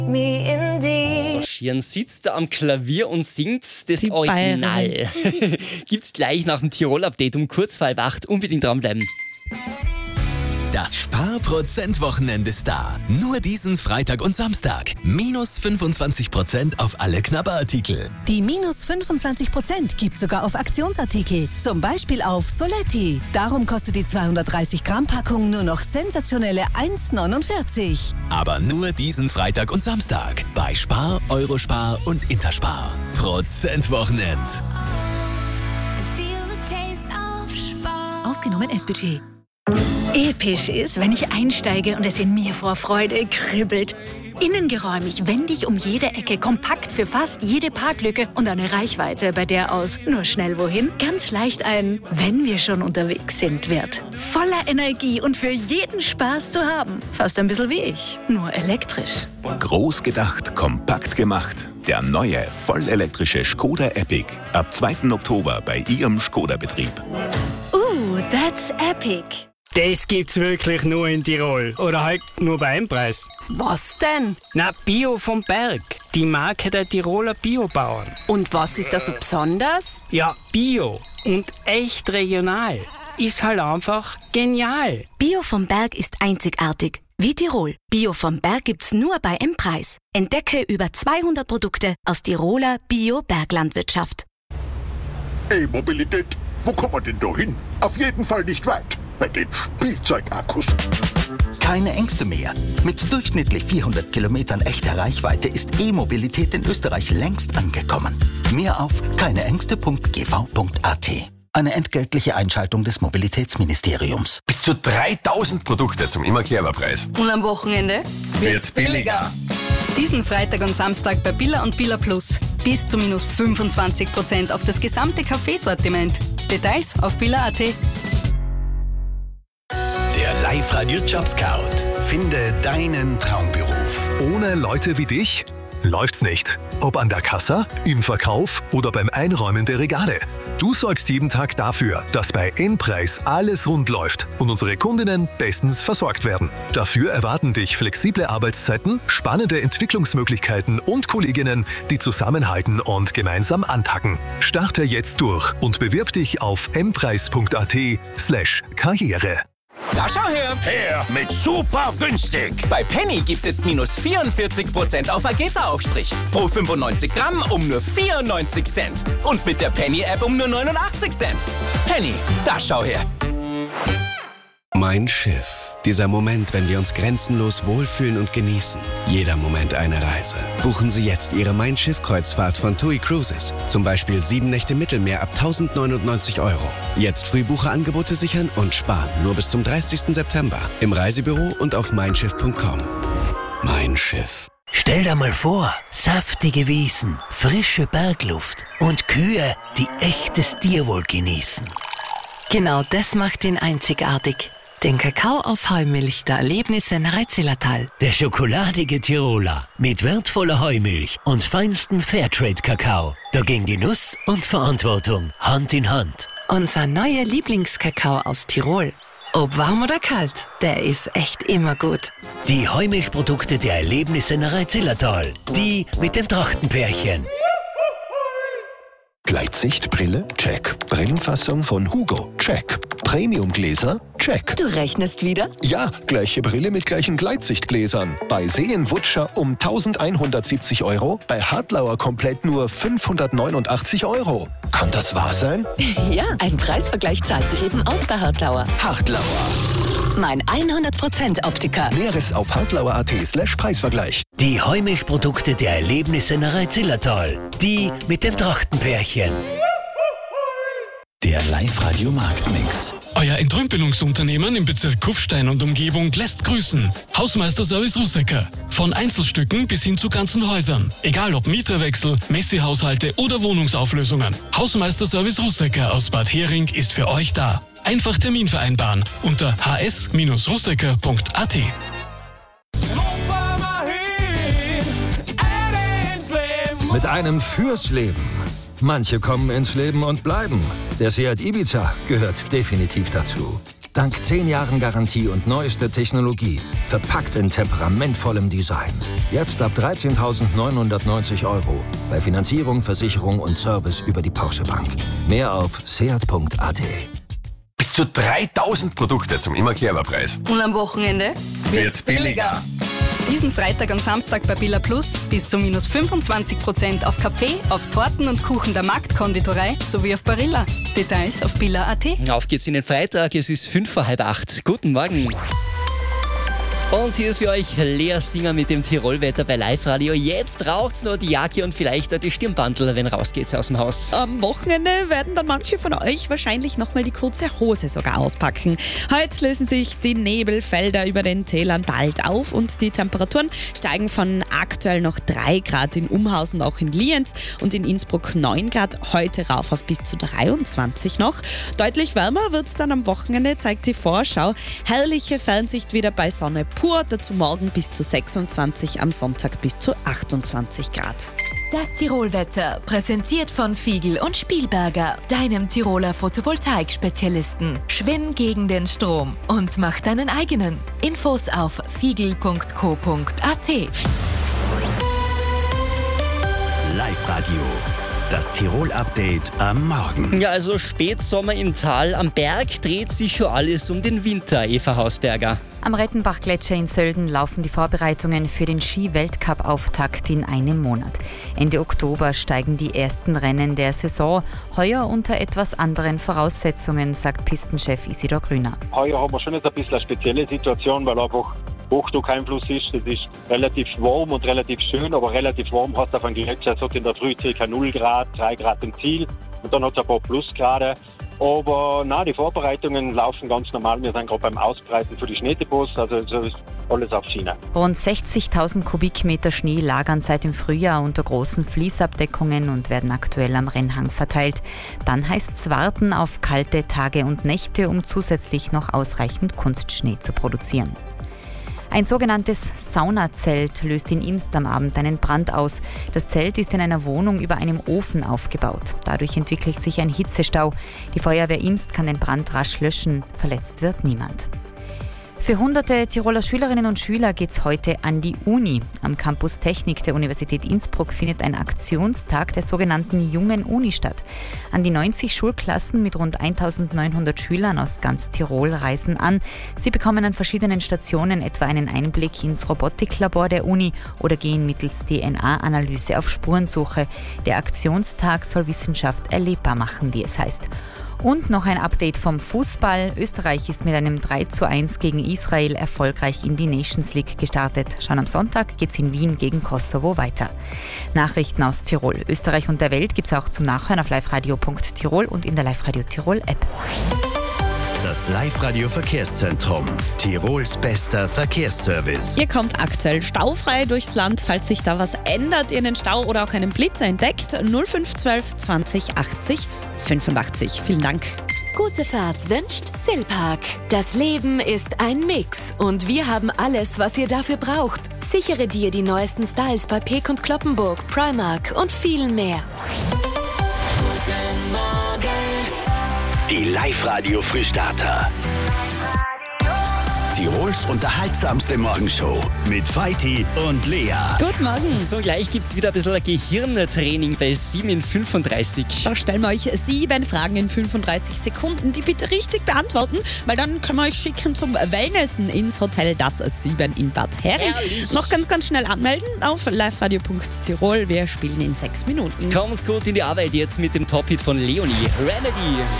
So, Schirn sitzt da am Klavier und singt das Original. Gibt's gleich nach dem Tirol-Update um kurz vor 7:30. Unbedingt dranbleiben. Das Sparprozent-Wochenende ist da. Nur diesen Freitag und Samstag. Minus 25% auf alle Knabberartikel. Die minus 25% gibt sogar auf Aktionsartikel. Zum Beispiel auf Soletti. Darum kostet die 230 Gramm Packung nur noch sensationelle 1,49. Aber nur diesen Freitag und Samstag. Bei Spar, Eurospar und Interspar. Prozentwochenend. Ausgenommen S-Budget. Episch ist, wenn ich einsteige und es in mir vor Freude kribbelt. Innengeräumig, wendig um jede Ecke, kompakt für fast jede Parklücke und eine Reichweite, bei der aus nur schnell wohin ganz leicht ein "wenn wir schon unterwegs sind" wird. Voller Energie und für jeden Spaß zu haben. Fast ein bisschen wie ich, nur elektrisch. Groß gedacht, kompakt gemacht. Der neue, vollelektrische Skoda Epic. Ab 2. Oktober bei Ihrem Skoda-Betrieb. That's epic. Das gibt's wirklich nur in Tirol. Oder halt nur bei einem Preis. Was denn? Na, Bio vom Berg. Die Marke der Tiroler Biobauern. Und was ist da so besonders? Ja, Bio. Und echt regional. Ist halt einfach genial. Bio vom Berg ist einzigartig. Wie Tirol. Bio vom Berg gibt's nur bei M-Preis. Entdecke über 200 Produkte aus Tiroler Bio-Berglandwirtschaft. E-Mobilität. Wo kommen wir denn da hin? Auf jeden Fall nicht weit. Bei den Spielzeugakkus. Keine Ängste mehr. Mit durchschnittlich 400 Kilometern echter Reichweite ist E-Mobilität in Österreich längst angekommen. Mehr auf keineängste.gv.at. Eine entgeltliche Einschaltung des Mobilitätsministeriums. Bis zu 3000 Produkte zum immer clever Preis. Und am Wochenende wird's billiger. Diesen Freitag und Samstag bei Billa und Billa Plus. Bis zu minus 25% auf das gesamte Kaffeesortiment. Details auf billa.at. Der Live-Radio-Job-Scout. Finde deinen Traumberuf. Ohne Leute wie dich läuft's nicht. Ob an der Kassa, im Verkauf oder beim Einräumen der Regale. Du sorgst jeden Tag dafür, dass bei M-Preis alles rund läuft und unsere Kundinnen bestens versorgt werden. Dafür erwarten dich flexible Arbeitszeiten, spannende Entwicklungsmöglichkeiten und Kolleginnen, die zusammenhalten und gemeinsam anpacken. Starte jetzt durch und bewirb dich auf mpreis.at/Karriere. Da schau her! Her mit super günstig! Bei Penny gibt's jetzt minus 44% auf Vegeta-Aufstrich. Pro 95 Gramm um nur 94 Cent. Und mit der Penny-App um nur 89 Cent. Penny, da schau her! Mein Schiff. Dieser Moment, wenn wir uns grenzenlos wohlfühlen und genießen. Jeder Moment eine Reise. Buchen Sie jetzt Ihre Mein Schiff-Kreuzfahrt von TUI Cruises. Zum Beispiel 7 Nächte Mittelmeer ab 1.099 €. Jetzt Frühbucherangebote sichern und sparen. Nur bis zum 30. September. Im Reisebüro und auf meinschiff.com. Mein Schiff. Stell dir mal vor, saftige Wiesen, frische Bergluft und Kühe, die echtes Tierwohl genießen. Genau das macht ihn einzigartig. Den Kakao aus Heumilch der Erlebnisse in Reitzillertal. Der schokoladige Tiroler mit wertvoller Heumilch und feinstem Fairtrade-Kakao. Da gehen Genuss und Verantwortung Hand in Hand. Unser neuer Lieblingskakao aus Tirol. Ob warm oder kalt, der ist echt immer gut. Die Heumilchprodukte der Erlebnisse in Reitzillertal. Die mit dem Trachtenpärchen. Gleitsichtbrille? Check. Brillenfassung von Hugo? Check. Premiumgläser? Check. Du rechnest wieder? Ja, gleiche Brille mit gleichen Gleitsichtgläsern. Bei Seen-Wutscher um 1.170 €, bei Hartlauer komplett nur 589 €. Kann das wahr sein? Ja, ein Preisvergleich zahlt sich eben aus bei Hartlauer. Hartlauer. Mein 100% Optiker. Näheres auf hartlauer.at/Preisvergleich. Die Heumilchprodukte der Erlebnisse in Reitzillertal. Die mit dem Trachtenpärchen. Der Live-Radio-Marktmix. Euer Entrümpelungsunternehmen im Bezirk Kufstein und Umgebung lässt grüßen. Hausmeisterservice Russecker. Von Einzelstücken bis hin zu ganzen Häusern. Egal ob Mieterwechsel, Messehaushalte oder Wohnungsauflösungen. Hausmeisterservice Russecker aus Bad Hering ist für euch da. Einfach Termin vereinbaren unter hs-russecker.at. Mit einem fürs Leben. Manche kommen ins Leben und bleiben. Der Seat Ibiza gehört definitiv dazu. Dank 10 Jahren Garantie und neueste Technologie. Verpackt in temperamentvollem Design. Jetzt ab 13.990 €. Bei Finanzierung, Versicherung und Service über die Porsche Bank. Mehr auf seat.at. Bis zu 3000 Produkte zum immer Clever-Preis. Und am Wochenende wird's billiger. Diesen Freitag und Samstag bei Billa Plus bis zu minus 25% auf Kaffee, auf Torten und Kuchen der Marktkonditorei sowie auf Barilla. Details auf billa.at. Auf geht's in den Freitag, es ist 7:45. Guten Morgen. Und hier ist für euch Lea Singer mit dem Tirolwetter bei Live-Radio. Jetzt braucht's nur die Jacke und vielleicht die Stirnbandel, wenn rausgeht's aus dem Haus. Am Wochenende werden dann manche von euch wahrscheinlich nochmal die kurze Hose sogar auspacken. Heute lösen sich die Nebelfelder über den Tälern bald auf und die Temperaturen steigen von aktuell noch 3 Grad in Umhaus und auch in Lienz und in Innsbruck 9 Grad, heute rauf auf bis zu 23 noch. Deutlich wärmer wird's dann am Wochenende, zeigt die Vorschau. Herrliche Fernsicht wieder bei Sonne pur, dazu morgen bis zu 26, am Sonntag bis zu 28 Grad. Das Tirolwetter, präsentiert von Fiegel und Spielberger, deinem Tiroler Photovoltaik-Spezialisten. Schwimm gegen den Strom und mach deinen eigenen. Infos auf fiegel.co.at. Live-Radio. Das Tirol-Update am Morgen. Ja, also Spätsommer im Tal. Am Berg dreht sich schon alles um den Winter, Eva Hausberger. Am Rettenbachgletscher in Sölden laufen die Vorbereitungen für den Ski-Weltcup-Auftakt in einem Monat. Ende Oktober steigen die ersten Rennen der Saison. Heuer unter etwas anderen Voraussetzungen, sagt Pistenchef Isidor Grüner. Heuer haben wir schon jetzt ein bisschen eine spezielle Situation, weil einfach Hochdruckeinfluss ist. Es ist relativ warm und relativ schön, aber relativ warm hat es auf einem Gletscher. Es hat in der Früh ca. 0 Grad, 3 Grad im Ziel und dann hat es ein paar Plusgrade. Aber nein, die Vorbereitungen laufen ganz normal. Wir sind gerade beim Ausbreiten für die Schneedepots, also so ist alles auf Schiene. Rund 60.000 Kubikmeter Schnee lagern seit dem Frühjahr unter großen Fließabdeckungen und werden aktuell am Rennhang verteilt. Dann heißt es warten auf kalte Tage und Nächte, um zusätzlich noch ausreichend Kunstschnee zu produzieren. Ein sogenanntes Saunazelt löst in Imst am Abend einen Brand aus. Das Zelt ist in einer Wohnung über einem Ofen aufgebaut. Dadurch entwickelt sich ein Hitzestau. Die Feuerwehr Imst kann den Brand rasch löschen. Verletzt wird niemand. Für hunderte Tiroler Schülerinnen und Schüler geht's heute an die Uni. Am Campus Technik der Universität Innsbruck findet ein Aktionstag der sogenannten Jungen Uni statt. An die 90 Schulklassen mit rund 1900 Schülern aus ganz Tirol reisen an. Sie bekommen an verschiedenen Stationen etwa einen Einblick ins Robotiklabor der Uni oder gehen mittels DNA-Analyse auf Spurensuche. Der Aktionstag soll Wissenschaft erlebbar machen, wie es heißt. Und noch ein Update vom Fußball. Österreich ist mit einem 3:1 gegen Israel erfolgreich in die Nations League gestartet. Schon am Sonntag geht's in Wien gegen Kosovo weiter. Nachrichten aus Tirol, Österreich und der Welt gibt's auch zum Nachhören auf liveradio.tirol und in der Live-Radio Tirol App. Das Live-Radio Verkehrszentrum. Tirols bester Verkehrsservice. Ihr kommt aktuell staufrei durchs Land. Falls sich da was ändert, ihr einen Stau oder auch einen Blitzer entdeckt, 0512 20 80 85. Vielen Dank. Gute Fahrt wünscht Silpark. Das Leben ist ein Mix und wir haben alles, was ihr dafür braucht. Sichere dir die neuesten Styles bei Peek und Cloppenburg, Primark und viel mehr. Guten Morgen. Die Live-Radio-Frühstarter. Tirols unterhaltsamste Morgenshow mit Feiti und Lea. Guten Morgen. So, gleich gibt es wieder ein bisschen Gehirntraining bei 7 in 35. Da stellen wir euch 7 Fragen in 35 Sekunden, die bitte richtig beantworten, weil dann können wir euch schicken zum Wellnessen ins Hotel Das 7 in Bad Hering. Herrlich. Noch ganz schnell anmelden auf liveradio.tirol. Wir spielen in 6 Minuten. Kommt's gut in die Arbeit jetzt mit dem Top-Hit von Leonie, Remedy.